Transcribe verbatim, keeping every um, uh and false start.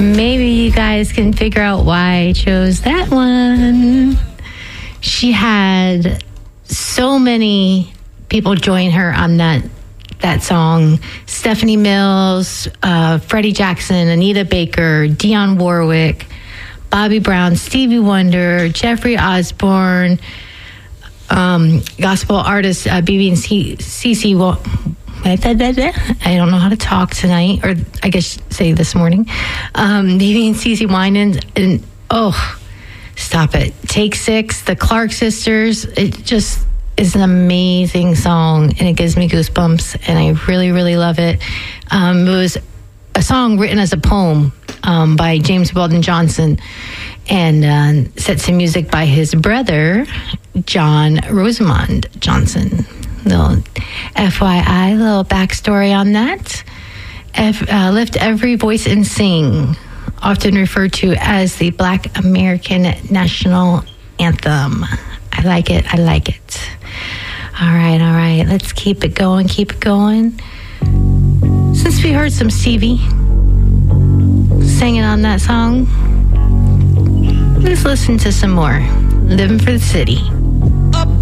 maybe you guys can figure out why I chose that one. She had so many people join her on that that song. Stephanie Mills, uh, Freddie Jackson, Anita Baker, Dionne Warwick, Bobby Brown, Stevie Wonder, Jeffrey Osborne, um, gospel artist uh, B B and C C. I don't know how to talk tonight, or I guess say this morning. Um, B B and C C Winans, and oh, stop it. Take Six, the Clark Sisters. It just is an amazing song, and it gives me goosebumps, and I really, really love it. Um, it was a song written as a poem um, by James Weldon Johnson, and uh, set to music by his brother, John Rosamond Johnson. Little F Y I, little backstory on that. F, uh, Lift Every Voice and Sing, often referred to as the Black American National Anthem. I like it. I like it. All right, all right. Let's keep it going. Keep it going. Since we heard some Stevie singing on that song, let's listen to some more. Living for the City.